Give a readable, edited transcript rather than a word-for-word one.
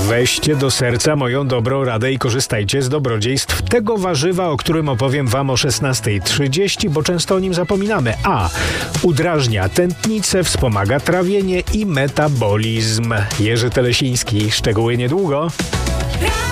Weźcie do serca moją dobrą radę i korzystajcie z dobrodziejstw tego warzywa, o którym opowiem wam o 16:30, bo często o nim zapominamy. A. Udrażnia tętnicę, wspomaga trawienie i metabolizm. Jerzy Telesiński. Szczegóły niedługo.